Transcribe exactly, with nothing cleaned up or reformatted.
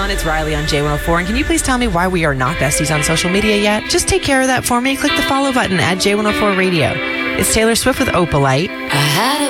everyone. It's Riley on J one oh four. And can you please tell me why we are not besties on social media yet? Just take care of that for me. Click the follow button at J one oh four Radio. It's Taylor Swift with Opalite. I had a